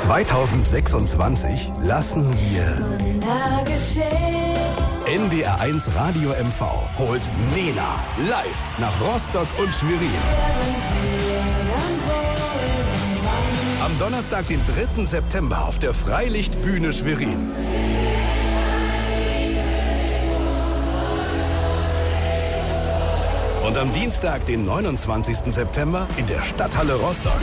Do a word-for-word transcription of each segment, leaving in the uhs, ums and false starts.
zweitausendsechsundzwanzig lassen wir N D R eins Radio M V holt Nena live nach Rostock und Schwerin. Am Donnerstag, den dritten September auf der Freilichtbühne Schwerin. Und am Dienstag, den neunundzwanzigsten September in der Stadthalle Rostock.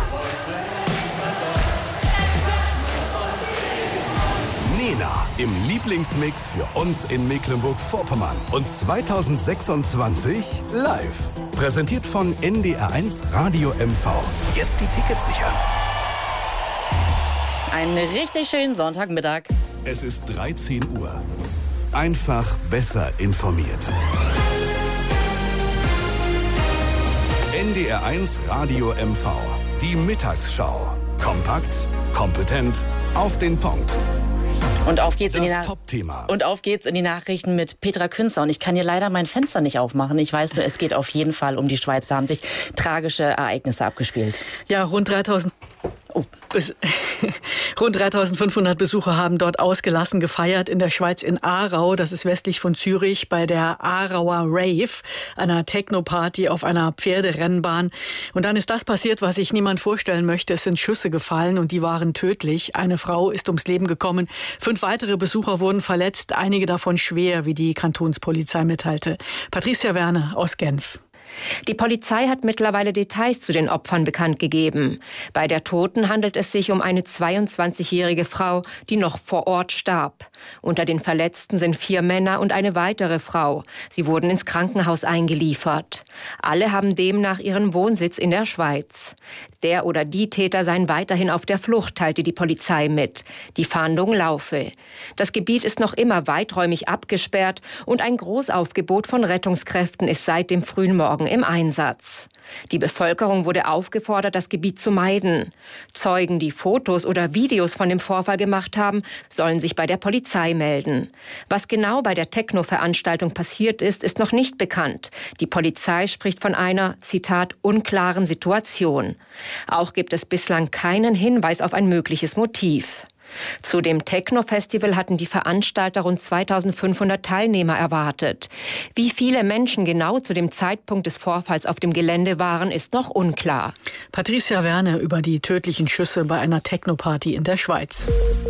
Nena im Lieblingsmix für uns in Mecklenburg-Vorpommern und zweitausendsechsundzwanzig live. Präsentiert von N D R eins Radio M V. Jetzt die Tickets sichern. Einen richtig schönen Sonntagmittag. Es ist dreizehn Uhr. Einfach besser informiert. N D R eins Radio M V. Die Mittagsschau. Kompakt, kompetent, auf den Punkt. Und auf geht's in die Das Top-Thema. Und auf geht's in die Nachrichten mit Petra Künzer. Und ich kann hier leider mein Fenster nicht aufmachen. Ich weiß nur, es geht auf jeden Fall um die Schweiz. Da haben sich tragische Ereignisse abgespielt. Ja, rund dreitausend... Oh, bis, rund dreitausendfünfhundert Besucher haben dort ausgelassen gefeiert in der Schweiz in Aarau. Das ist westlich von Zürich bei der Aarauer Rave, einer Techno-Party auf einer Pferderennbahn. Und dann ist das passiert, was sich niemand vorstellen möchte. Es sind Schüsse gefallen und die waren tödlich. Eine Frau ist ums Leben gekommen. Fünf weitere Besucher wurden verletzt, einige davon schwer, wie die Kantonspolizei mitteilte. Patricia Werner aus Genf. Die Polizei hat mittlerweile Details zu den Opfern bekannt gegeben. Bei der Toten handelt es sich um eine zweiundzwanzigjährige Frau, die noch vor Ort starb. Unter den Verletzten sind vier Männer und eine weitere Frau. Sie wurden ins Krankenhaus eingeliefert. Alle haben demnach ihren Wohnsitz in der Schweiz. Der oder die Täter seien weiterhin auf der Flucht, teilte die Polizei mit. Die Fahndung laufe. Das Gebiet ist noch immer weiträumig abgesperrt und ein Großaufgebot von Rettungskräften ist seit dem frühen Morgen im Einsatz. Die Bevölkerung wurde aufgefordert, das Gebiet zu meiden. Zeugen, die Fotos oder Videos von dem Vorfall gemacht haben, sollen sich bei der Polizei melden. Was genau bei der Techno-Veranstaltung passiert ist, ist noch nicht bekannt. Die Polizei spricht von einer, Zitat, unklaren Situation. Auch gibt es bislang keinen Hinweis auf ein mögliches Motiv. Zu dem Techno-Festival hatten die Veranstalter rund zweitausendfünfhundert Teilnehmer erwartet. Wie viele Menschen genau zu dem Zeitpunkt des Vorfalls auf dem Gelände waren, ist noch unklar. Patricia Werner über die tödlichen Schüsse bei einer Techno-Party in der Schweiz.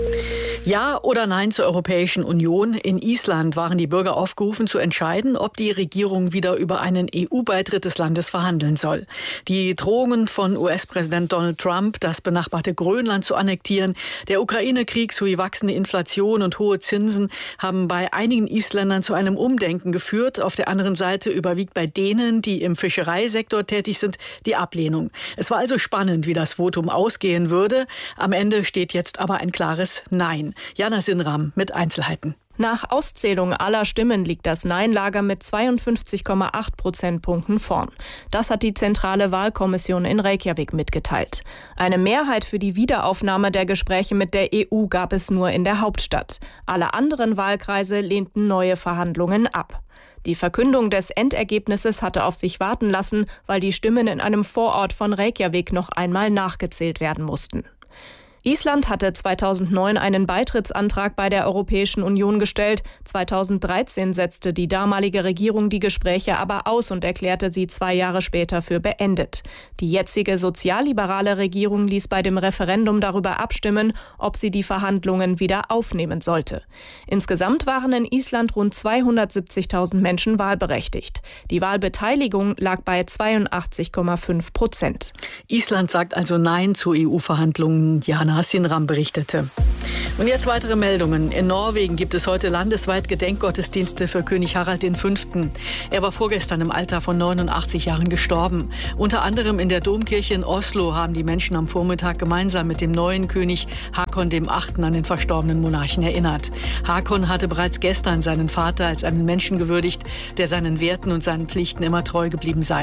Ja oder Nein zur Europäischen Union? In Island waren die Bürger aufgerufen zu entscheiden, ob die Regierung wieder über einen E U-Beitritt des Landes verhandeln soll. Die Drohungen von U S-Präsident Donald Trump, das benachbarte Grönland zu annektieren, der Ukraine-Krieg sowie wachsende Inflation und hohe Zinsen haben bei einigen Isländern zu einem Umdenken geführt. Auf der anderen Seite überwiegt bei denen, die im Fischereisektor tätig sind, die Ablehnung. Es war also spannend, wie das Votum ausgehen würde. Am Ende steht jetzt aber ein klares Nein. Jana Sinram mit Einzelheiten. Nach Auszählung aller Stimmen liegt das Nein-Lager mit zweiundfünfzig Komma acht Prozentpunkten vorn. Das hat die Zentrale Wahlkommission in Reykjavik mitgeteilt. Eine Mehrheit für die Wiederaufnahme der Gespräche mit der E U gab es nur in der Hauptstadt. Alle anderen Wahlkreise lehnten neue Verhandlungen ab. Die Verkündung des Endergebnisses hatte auf sich warten lassen, weil die Stimmen in einem Vorort von Reykjavik noch einmal nachgezählt werden mussten. Island hatte zweitausendneun einen Beitrittsantrag bei der Europäischen Union gestellt. zweitausenddreizehn setzte die damalige Regierung die Gespräche aber aus und erklärte sie zwei Jahre später für beendet. Die jetzige sozialliberale Regierung ließ bei dem Referendum darüber abstimmen, ob sie die Verhandlungen wieder aufnehmen sollte. Insgesamt waren in Island rund zweihundertsiebzigtausend Menschen wahlberechtigt. Die Wahlbeteiligung lag bei zweiundachtzig Komma fünf Prozent. Island sagt also Nein zu E U-Verhandlungen. Jana Sinram berichtete. Und jetzt weitere Meldungen. In Norwegen gibt es heute landesweit Gedenkgottesdienste für König Harald der Fünfte. Er war vorgestern im Alter von neunundachtzig Jahren gestorben. Unter anderem in der Domkirche in Oslo haben die Menschen am Vormittag gemeinsam mit dem neuen König Hakon der Achte an den verstorbenen Monarchen erinnert. Hakon hatte bereits gestern seinen Vater als einen Menschen gewürdigt, der seinen Werten und seinen Pflichten immer treu geblieben sei.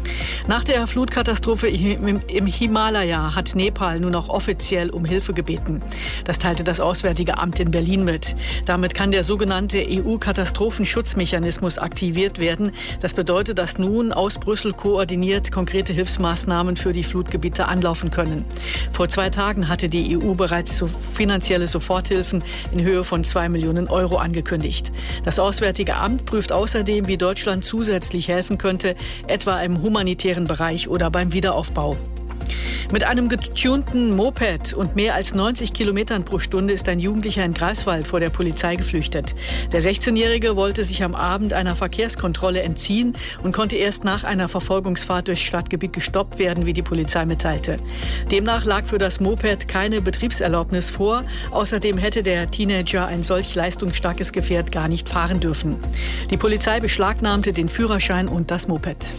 Nach der Flutkatastrophe im Himalaya hat Nepal nun auch offiziell um Hilfe gebeten. Das teilte das Auswärtige Amt in Berlin mit. Damit kann der sogenannte E U-Katastrophenschutzmechanismus aktiviert werden. Das bedeutet, dass nun aus Brüssel koordiniert konkrete Hilfsmaßnahmen für die Flutgebiete anlaufen können. Vor zwei Tagen hatte die E U bereits so finanzielle Soforthilfen in Höhe von zwei Millionen Euro angekündigt. Das Auswärtige Amt prüft außerdem, wie Deutschland zusätzlich helfen könnte, etwa im humanitären Bereich oder beim Wiederaufbau. Mit einem getunten Moped und mehr als neunzig Kilometern pro Stunde ist ein Jugendlicher in Greifswald vor der Polizei geflüchtet. Der sechzehnjährige wollte sich am Abend einer Verkehrskontrolle entziehen und konnte erst nach einer Verfolgungsfahrt durchs Stadtgebiet gestoppt werden, wie die Polizei mitteilte. Demnach lag für das Moped keine Betriebserlaubnis vor. Außerdem hätte der Teenager ein solch leistungsstarkes Gefährt gar nicht fahren dürfen. Die Polizei beschlagnahmte den Führerschein und das Moped.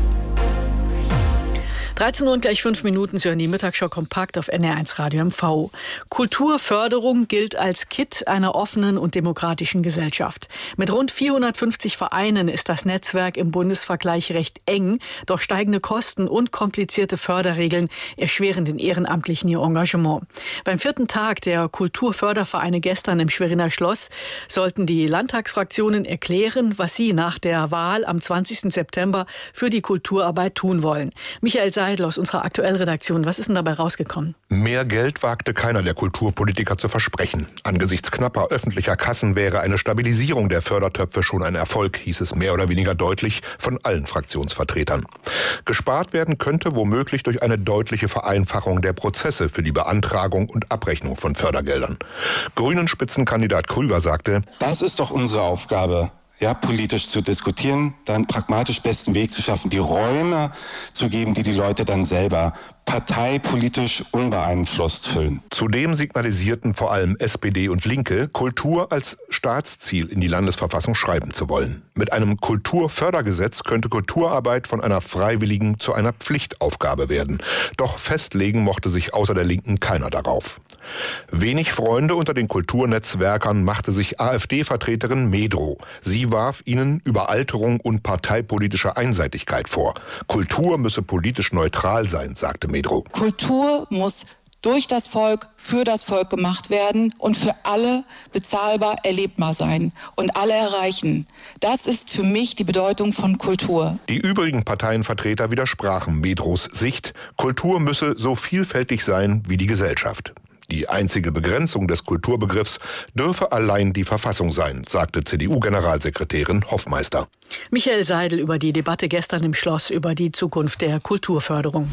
dreizehn Uhr und gleich fünf Minuten, Sie hören die Mittagsschau kompakt auf N R eins Radio M V. Kulturförderung gilt als Kitt einer offenen und demokratischen Gesellschaft. Mit rund vierhundertfünfzig Vereinen ist das Netzwerk im Bundesvergleich recht eng, doch steigende Kosten und komplizierte Förderregeln erschweren den Ehrenamtlichen ihr Engagement. Beim vierten Tag der Kulturfördervereine gestern im Schweriner Schloss sollten die Landtagsfraktionen erklären, was sie nach der Wahl am zwanzigsten September für die Kulturarbeit tun wollen. Michael Seidel aus unserer Aktuellredaktion. Was ist denn dabei rausgekommen? Mehr Geld wagte keiner der Kulturpolitiker zu versprechen. Angesichts knapper öffentlicher Kassen wäre eine Stabilisierung der Fördertöpfe schon ein Erfolg, hieß es mehr oder weniger deutlich von allen Fraktionsvertretern. Gespart werden könnte womöglich durch eine deutliche Vereinfachung der Prozesse für die Beantragung und Abrechnung von Fördergeldern. Grünen-Spitzenkandidat Krüger sagte: Das ist doch unsere Aufgabe. Ja, politisch zu diskutieren, dann pragmatisch besten Weg zu schaffen, die Räume zu geben, die die Leute dann selber parteipolitisch unbeeinflusst füllen. Zudem signalisierten vor allem S P D und Linke, Kultur als Staatsziel in die Landesverfassung schreiben zu wollen. Mit einem Kulturfördergesetz könnte Kulturarbeit von einer freiwilligen zu einer Pflichtaufgabe werden. Doch festlegen mochte sich außer der Linken keiner darauf. Wenig Freunde unter den Kulturnetzwerkern machte sich AfD-Vertreterin Medrow. Sie warf ihnen Überalterung und parteipolitische Einseitigkeit vor. Kultur müsse politisch neutral sein, sagte Medrow. Kultur muss durch das Volk, für das Volk gemacht werden und für alle bezahlbar erlebbar sein und alle erreichen. Das ist für mich die Bedeutung von Kultur. Die übrigen Parteienvertreter widersprachen Medrows Sicht. Kultur müsse so vielfältig sein wie die Gesellschaft. Die einzige Begrenzung des Kulturbegriffs dürfe allein die Verfassung sein, sagte C D U-Generalsekretärin Hoffmeister. Michael Seidel über die Debatte gestern im Schloss über die Zukunft der Kulturförderung.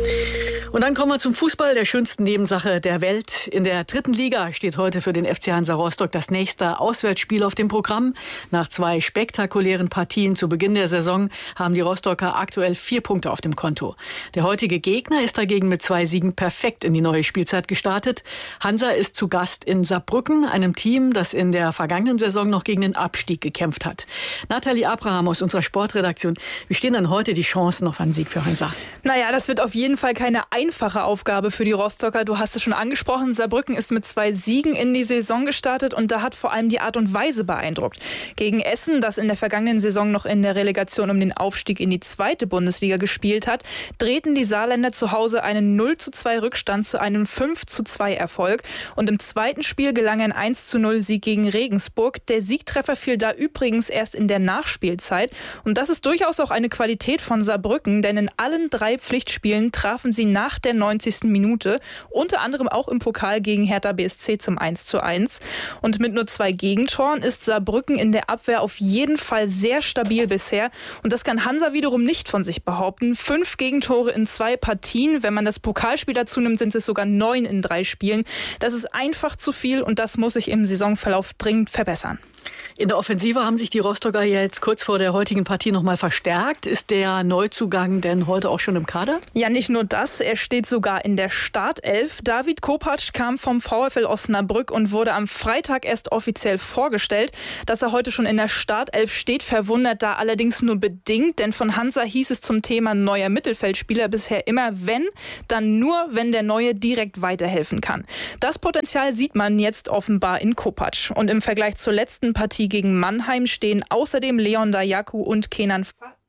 Und dann kommen wir zum Fußball, der schönsten Nebensache der Welt. In der dritten Liga steht heute für den F C Hansa Rostock das nächste Auswärtsspiel auf dem Programm. Nach zwei spektakulären Partien zu Beginn der Saison haben die Rostocker aktuell vier Punkte auf dem Konto. Der heutige Gegner ist dagegen mit zwei Siegen perfekt in die neue Spielzeit gestartet. Hansa ist zu Gast in Saarbrücken, einem Team, das in der vergangenen Saison noch gegen den Abstieg gekämpft hat. Nathalie Abraham aus unserer Sportredaktion. Wie stehen denn heute die Chancen auf einen Sieg für Hansa? Naja, das wird auf jeden Fall keine einfache Aufgabe für die Rostocker. Du hast es schon angesprochen, Saarbrücken ist mit zwei Siegen in die Saison gestartet und da hat vor allem die Art und Weise beeindruckt. Gegen Essen, das in der vergangenen Saison noch in der Relegation um den Aufstieg in die zweite Bundesliga gespielt hat, drehten die Saarländer zu Hause einen null zu zwei Rückstand zu einem fünf zu zwei Erfolg. Und im zweiten Spiel gelang ein eins zu null Sieg gegen Regensburg. Der Siegtreffer fiel da übrigens erst in der Nachspielzeit. Und das ist durchaus auch eine Qualität von Saarbrücken, denn in allen drei Pflichtspielen trafen sie nach der neunzigsten Minute, unter anderem auch im Pokal gegen Hertha B S C zum eins zu eins. Und mit nur zwei Gegentoren ist Saarbrücken in der Abwehr auf jeden Fall sehr stabil bisher. Und das kann Hansa wiederum nicht von sich behaupten. Fünf Gegentore in zwei Partien. Wenn man das Pokalspiel dazu nimmt, sind es sogar neun in drei Spielen. Das ist einfach zu viel und das muss sich im Saisonverlauf dringend verbessern. In der Offensive haben sich die Rostocker jetzt kurz vor der heutigen Partie noch mal verstärkt. Ist der Neuzugang denn heute auch schon im Kader? Ja, nicht nur das. Er steht sogar in der Startelf. David Kopacz kam vom VfL Osnabrück und wurde am Freitag erst offiziell vorgestellt. Dass er heute schon in der Startelf steht, verwundert da allerdings nur bedingt. Denn von Hansa hieß es zum Thema neuer Mittelfeldspieler bisher immer, wenn, dann nur, wenn der Neue direkt weiterhelfen kann. Das Potenzial sieht man jetzt offenbar in Kopacz. Und im Vergleich zur letzten Partie gegen Mannheim stehen außerdem Leon Dayaku und Kenan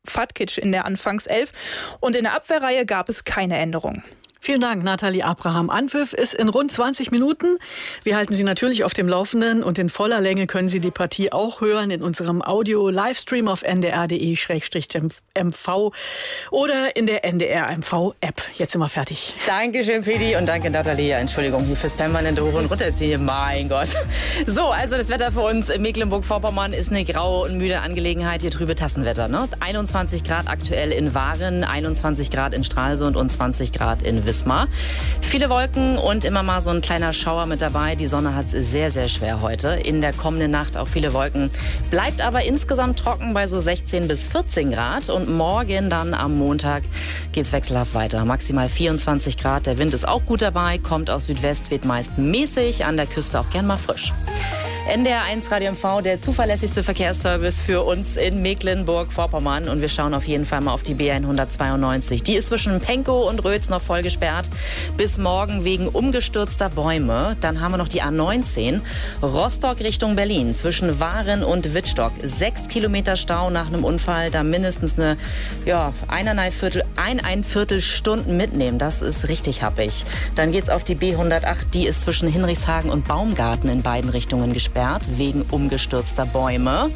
Fatkic in der Anfangself. Und in der Abwehrreihe gab es keine Änderung. Vielen Dank, Nathalie Abraham. Anpfiff ist in rund zwanzig Minuten. Wir halten Sie natürlich auf dem Laufenden und in voller Länge können Sie die Partie auch hören in unserem Audio-Livestream auf n d r punkt d e slash m v oder in der N D R M V-App. Jetzt sind wir fertig. Dankeschön, Pedi, und danke, Nathalie. Entschuldigung hier fürs permanente Hoch- und Runterziehen. Mein Gott. So, also das Wetter für uns in Mecklenburg-Vorpommern ist eine graue und müde Angelegenheit. Hier trübe Tassenwetter. Ne? einundzwanzig Grad aktuell in Waren, einundzwanzig Grad in Stralsund und zwanzig Grad in Wismar. Viele Wolken und immer mal so ein kleiner Schauer mit dabei. Die Sonne hat es sehr, sehr schwer heute. In der kommenden Nacht auch viele Wolken. Bleibt aber insgesamt trocken bei so sechzehn bis vierzehn Grad. Und morgen dann am Montag geht es wechselhaft weiter. Maximal vierundzwanzig Grad. Der Wind ist auch gut dabei. Kommt aus Südwest, weht meist mäßig. An der Küste auch gern mal frisch. N D R eins Radio M V, der zuverlässigste Verkehrsservice für uns in Mecklenburg-Vorpommern. Und wir schauen auf jeden Fall mal auf die B hundertzweiundneunzig. Die ist zwischen Pankow und Rötz noch voll gesperrt. Bis morgen wegen umgestürzter Bäume. Dann haben wir noch die A neunzehn. Rostock Richtung Berlin. Zwischen Waren und Wittstock. Sechs Kilometer Stau nach einem Unfall. Da mindestens eine, ja, eineinhalb Viertel, ein, ein Viertel Stunden mitnehmen. Das ist richtig happig. Dann geht's auf die B hundertacht. Die ist zwischen Hinrichshagen und Baumgarten in beiden Richtungen gesperrt. Wegen umgestürzter Bäume.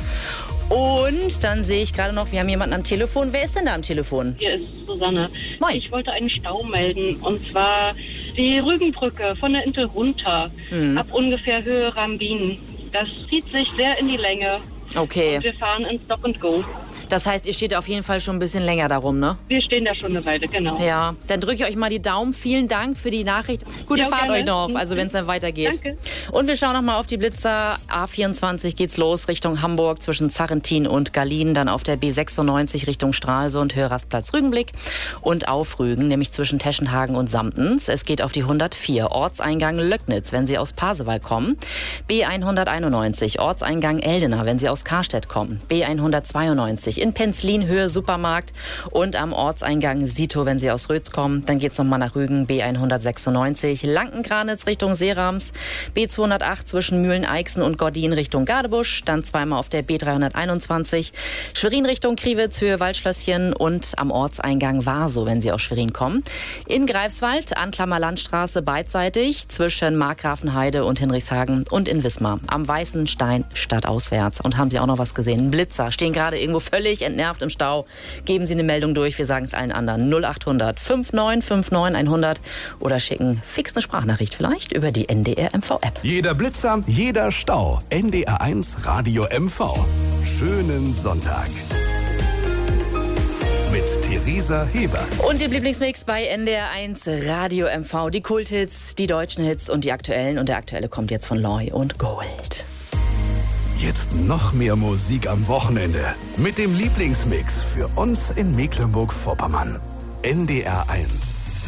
Und dann sehe ich gerade noch, wir haben jemanden am Telefon. Wer ist denn da am Telefon? Hier ist Susanne. Moin. Ich wollte einen Stau melden. Und zwar die Rügenbrücke von der Intel runter. Mhm. Ab ungefähr Höhe Rambin. Das zieht sich sehr in die Länge. Okay. Und wir fahren in Stop and Go. Das heißt, ihr steht auf jeden Fall schon ein bisschen länger darum, ne? Wir stehen da schon eine Weile, genau. Ja, dann drücke ich euch mal die Daumen. Vielen Dank für die Nachricht. Gute ja, Fahrt gerne. Euch noch, also wenn es dann weitergeht. Danke. Und wir schauen noch mal auf die Blitzer. A vierundzwanzig geht's los Richtung Hamburg zwischen Zarrentin und Gallien. Dann auf der B sechsundneunzig Richtung Stralsund, Hörrastplatz Rügenblick. Und auf Rügen, nämlich zwischen Teschenhagen und Samtens. Es geht auf die hundertvier, Ortseingang Löcknitz, wenn Sie aus Pasewalk kommen. B hunderteinundneunzig, Ortseingang Eldena, wenn Sie aus Karstedt kommen. B hundertzweiundneunzig in Penzlin, Höhe Supermarkt. Und am Ortseingang Sito, wenn Sie aus Rötz kommen. Dann geht's nochmal nach Rügen, B hundertsechsundneunzig. Lankenkranitz Richtung Seerams. B zweihundertacht zwischen Mühlen-Eichsen und Gordin Richtung Gadebusch. Dann zweimal auf der B dreihunderteinundzwanzig. Schwerin Richtung Kriwitz, Höhe Waldschlösschen. Und am Ortseingang Warsow, wenn Sie aus Schwerin kommen. In Greifswald, Anklammer Landstraße beidseitig zwischen Markgrafenheide und Hinrichshagen. Und in Wismar am Weißen Stein stadtauswärts. Und haben Sie auch noch was gesehen? Ein Blitzer. Stehen gerade irgendwo völlig entnervt im Stau. Geben Sie eine Meldung durch. Wir sagen es allen anderen. null achthundert neunundfünfzig neunundfünfzig hundert oder schicken fix eine Sprachnachricht vielleicht über die N D R M V-App. Jeder Blitzer, jeder Stau. N D R eins Radio M V. Schönen Sonntag. Mit Theresa Hebert. Und dem Lieblingsmix bei N D R eins Radio M V. Die Kulthits, die deutschen Hits und die aktuellen. Und der aktuelle kommt jetzt von Loy und Gold. Jetzt noch mehr Musik am Wochenende. Mit dem Lieblingsmix für uns in Mecklenburg-Vorpommern. N D R eins.